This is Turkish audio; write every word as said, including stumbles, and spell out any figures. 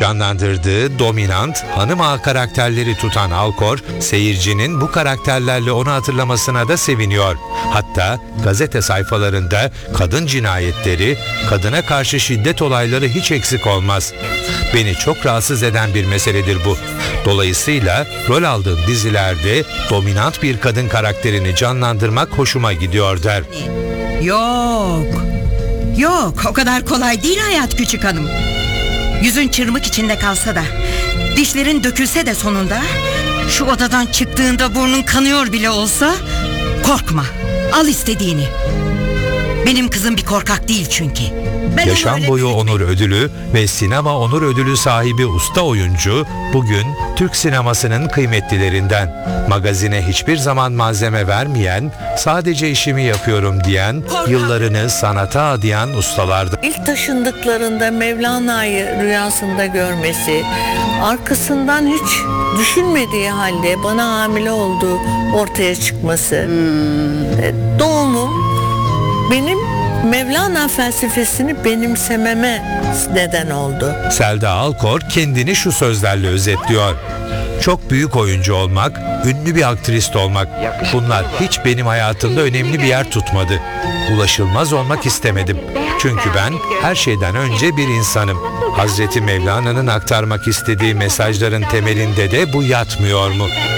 Canlandırdığı dominant, hanım ağa karakterleri tutan Alcor, seyircinin bu karakterlerle onu hatırlamasına da seviniyor. Hatta gazete sayfalarında kadın cinayetleri, kadına karşı şiddet olayları hiç eksik olmaz. Beni çok rahatsız eden bir meseledir bu. Dolayısıyla rol aldığım dizilerde dominant bir kadın karakterini canlandırmak hoşuma gidiyor der. Yok. Yok, o kadar kolay değil hayat küçük hanım. Yüzün çırmık içinde kalsa da, dişlerin dökülse de sonunda, şu odadan çıktığında burnun kanıyor bile olsa, korkma, al istediğini. Benim kızım bir korkak değil çünkü. Ben Yaşam boyu onur ödülü ve sinema onur ödülü sahibi usta oyuncu bugün Türk sinemasının kıymetlilerinden. Magazine hiçbir zaman malzeme vermeyen, sadece işimi yapıyorum diyen, yıllarını sanata adayan ustalardı. İlk taşındıklarında Mevlana'yı rüyasında görmesi, arkasından hiç düşünmediği halde bana hamile olduğu ortaya çıkması, hmm. doğumu benim Mevlana felsefesini benimsememe neden oldu. Selda Alcor kendini şu sözlerle özetliyor. Çok büyük oyuncu olmak, ünlü bir aktrist olmak, bunlar hiç benim hayatımda önemli bir yer tutmadı. Ulaşılmaz olmak istemedim. Çünkü ben her şeyden önce bir insanım. Hazreti Mevlana'nın aktarmak istediği mesajların temelinde de bu yatmıyor mu?